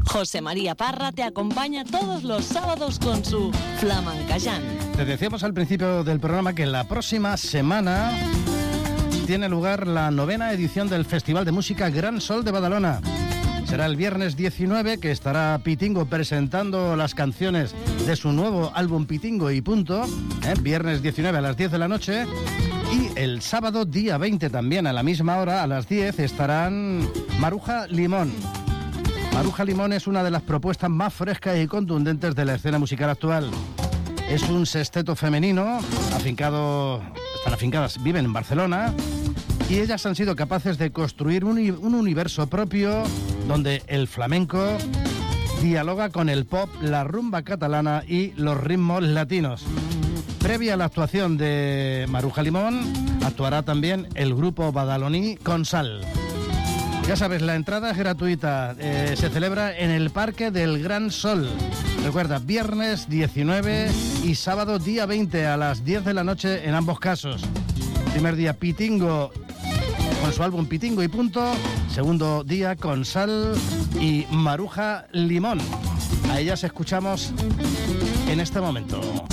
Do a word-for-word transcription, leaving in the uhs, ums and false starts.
José María Parra te acompaña todos los sábados con su Flamencayán. Te decíamos al principio del programa que la próxima semana tiene lugar la novena edición del Festival de Música Gran Sol de Badalona. Será el viernes diecinueve, que estará Pitingo presentando las canciones de su nuevo álbum Pitingo y Punto, ¿eh? Viernes diecinueve a las diez de la noche. Y el sábado día veinte también a la misma hora, a las diez, estarán Maruja Limón. Maruja Limón es una de las propuestas más frescas y contundentes de la escena musical actual. Es un sexteto femenino, afincado, están afincadas, viven en Barcelona, y ellas han sido capaces de construir un, un universo propio donde el flamenco dialoga con el pop, la rumba catalana y los ritmos latinos. Previa a la actuación de Maruja Limón, actuará también el grupo badaloní Consal. Ya sabes, la entrada es gratuita, eh, se celebra en el Parque del Gran Sol. Recuerda, viernes diecinueve y sábado día veinte a las diez de la noche en ambos casos. Primer día Pitingo con su álbum Pitingo y Punto. Segundo día Consal y Maruja Limón. A ellas escuchamos en este momento.